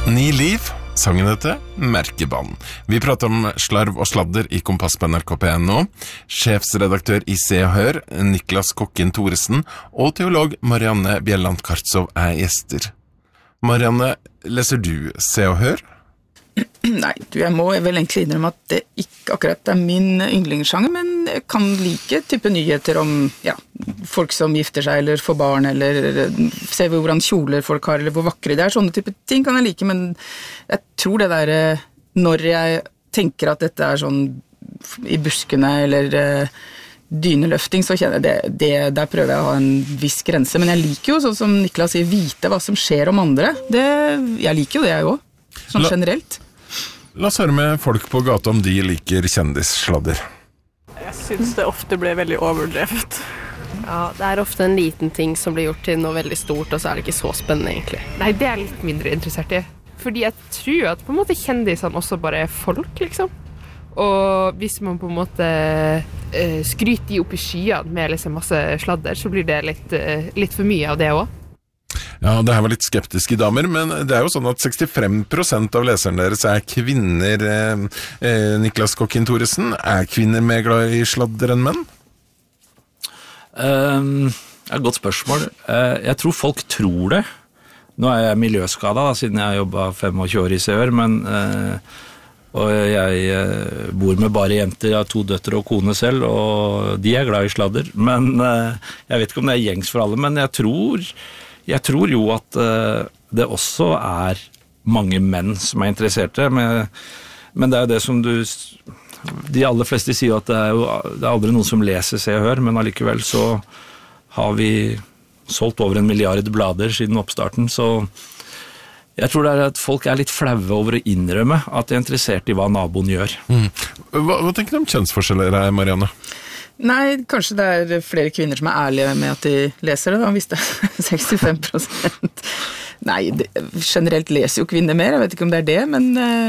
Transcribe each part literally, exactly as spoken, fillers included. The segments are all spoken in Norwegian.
Ni liv, sangen heter Merkebanen. Vi prater om slarv og sladder i Kompass på N R K P N nå. Sjefsredaktør i Se og Hør, Niklas Kokken Thoresen, og teolog Marianne Bjelland Kartsov er gjester. Marianne, leser du Se og Hør? Nei, du, jeg må vel egentlig innrømme at det ikke akkurat er min yndlingssjanger, men jeg kan like type nyheter om ja, folk som gifter seg eller får barn, eller se hvordan kjoler folk har, eller hvor vakre det er. Sånne type ting kan jeg like, men jeg tror det der, når jeg tenker at dette er sånn i buskene, eller dyneløfting, så kjenner jeg det, det, der prøver jeg å ha en viss grense. Men jeg liker jo, sånn som Niklas sier, vite hva som skjer om andre. Det, jeg liker jo det jeg også, sånn generelt. La oss høre med folk på gata om de liker kjendissladder. Jeg synes det ofte blir veldig overdrevet. Ja, det er ofte en liten ting som blir gjort til noe veldig stort, og så er det ikke så spennende egentlig. Nei, det er jeg litt mindre interessert i. Fordi jeg tror at på en måte kjendisene også bare er folk, liksom. Og hvis man på en måte uh, skryter de opp i skyene med liksom masse sladder, så blir det litt, uh, litt for mye av det også. Ja, det her var litt skeptiske damer, men det er jo sånn at sekstifem prosent av leserne deres er kvinner. Eh, eh, Niklas Kokken Thoresen, er kvinner mer glad i sladder enn menn? Um, det er et godt spørsmål. Uh, jeg tror folk tror det. Nå er jeg miljøskadet da, siden jeg har jobbet tjuefem år i Se og Hør, men uh, og jeg uh, bor med bare jenter, jeg har to døtre og kone selv, og de er glad i sladder. Men uh, jeg vet ikke om det er gjengs for alle, men jeg tror... Jeg tror jo at uh, det også er mange menn som er interesserte, men, men det er jo det som du... De aller fleste sier at det er jo det er aldri noen som leser Se og Hør, men allikevel så har vi solgt over en milliard blader siden oppstarten, så jeg tror det er at folk er litt flaue over å innrømme at de er interessert i hva naboen gjør. Mm. Hva, hva tenker du om kjønnsforskjeller her, Marianne? Nei, kanskje det er flere kvinner som er ærlige med at de leser det, da, hvis det er sekstifem prosent. Nei, det, generelt leser jo kvinner mer, jeg vet ikke om det er det, men,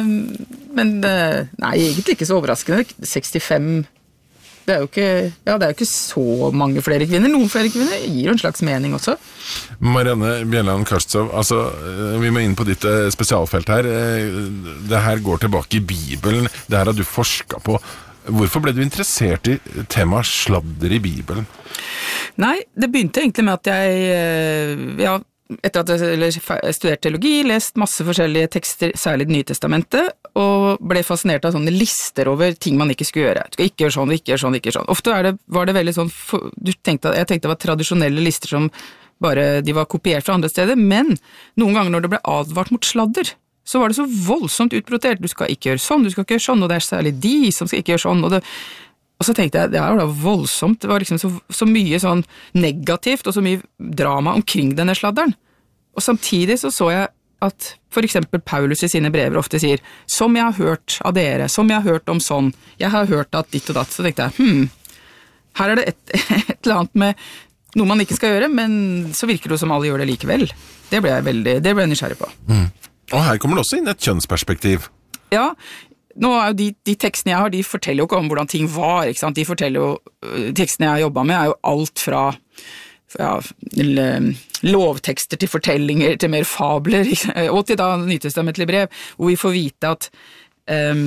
men nei, egentlig ikke så overraskende. sekstifem, det er jo ikke, ja, det er jo ikke så mange flere kvinner. Noen flere kvinner gir jo en slags mening også. Marianne Bjelland Kartsov, altså, vi må inn på ditt spesialfelt her. Det her går tilbake i Bibelen, det her har du forsket på. Hvorfor ble du interessert i temaet sladder i Bibelen? Nei, det begynte egentlig med at jeg, ja, etter at jeg studerte teologi, lest masse forskjellige tekster, særlig Det Nye Testamentet, og ble fascinert av sånne lister over ting man ikke skulle gjøre. Du skal ikke gjøre sånn, ikke gjøre sånn, ikke gjøre sånn. Ofte er det, var det veldig sånn, du tenkte, jeg tenkte det var tradisjonelle lister som bare de var kopiert fra andre steder, men noen ganger når det ble advart mot sladder, så var det så voldsomt utbrotert. Du skal ikke gjøre sånn, du skal ikke gjøre sånn, og det er særlig de som skal ikke gjøre sånn. Og, det, og så tenkte jeg, det er jo da voldsomt. Det var liksom så, så mye sånn negativt og så mye drama omkring denne sladderen. Og samtidig så så jeg at for eksempel Paulus i sine brever ofte sier, som jeg har hørt av dere, som jeg har hørt om sånn, jeg har hørt at ditt og datt. Så tenkte jeg, hm, her er det et, et eller annet med noe man ikke skal gjøre, men så virker det som alle gjør det likevel. Det ble jeg veldig, det ble jeg nysgjerrig på. Mm. Og her kommer det også inn et kjønnsperspektiv. Ja, nå er jo de, de tekstene jeg har, de forteller jo ikke om hvordan ting var, ikke sant? De forteller jo, tekstene jeg har jobbet med er jo alt fra, fra lovtekster til fortellinger, til mer fabler, og til da nytestamentlige brev, hvor vi får vite at um,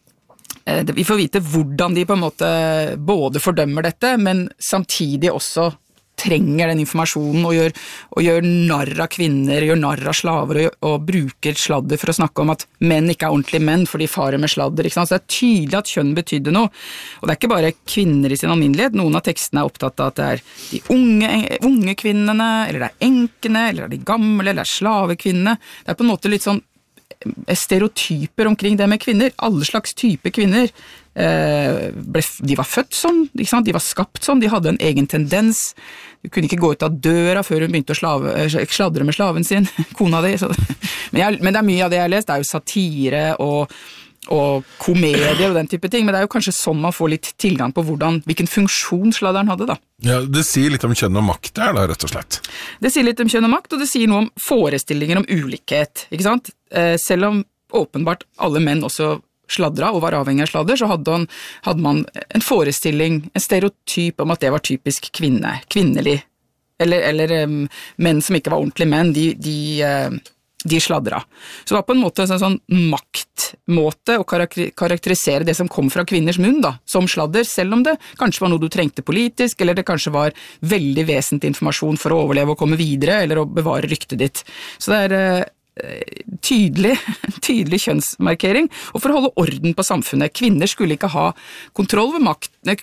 vi får vite hvordan de på en måte både fordømmer dette, men samtidig også trenger den informasjonen og gjør, og gjør narr av kvinner, gjør narr av slaver og, og bruker sladder for å snakke om at menn ikke er ordentlige menn, for de farer med sladder, ikke sant? Så det er tydelig at kjønn betydde noe. Og det er ikke bare kvinner i sin alminnelighet, noen av tekstene er opptatt av at det er de unge, unge kvinnene, eller det er enkene, eller det er de gamle, eller det er slavekvinnene. Det er på en måte litt sånn stereotyper omkring det med kvinner, alle slags type kvinner. Ble, de var født sånn, ikke sant? De var skapt sånn, de hadde en egen tendens. Du kunne ikke gå ut av døra før hun begynte å slave, sladre med slaven sin, kona di. Så. Men, jeg, men det er mye av det jeg har lest, det er jo satire og, og komedier og den type ting, men det er jo kanskje sånn man får litt tilgang på hvordan, hvilken funksjon sladderen hadde da. Ja, det sier litt om kjønn og makt der da, rett og slett. Det sier litt om kjønn og makt, og det sier noe om forestillinger om ulikhet, ikke sant? Selv om åpenbart alle menn også sladra og var avhengig av sladder, så hadde, han, hadde man en forestilling, en stereotyp om at det var typisk kvinne, kvinnelig. Eller, eller um, menn som ikke var ordentlige menn, de, de, uh, de sladra. Så det var på en måte en sånn, sånn maktmåte å karakterisere det som kom fra kvinners munn da, som sladder, selv om det kanskje var noe du trengte politisk, eller det kanskje var veldig vesentlig informasjon for å overleve og komme videre, eller å bevare ryktet ditt. Så det er eh, tydelig, tydelig kjønnsmarkering, og for å holde orden på samfunnet. Kvinner skulle ikke ha kontroll ved makt,